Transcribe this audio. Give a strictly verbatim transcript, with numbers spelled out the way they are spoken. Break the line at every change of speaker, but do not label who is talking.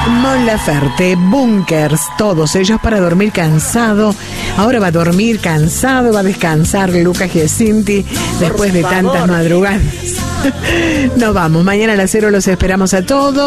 Mon Laferte, Bunkers, todos ellos para dormir cansado. Ahora va a dormir cansado, va a descansar Lucas Giacinti después de tantas madrugadas. Nos vamos, mañana a las cero los esperamos a todos.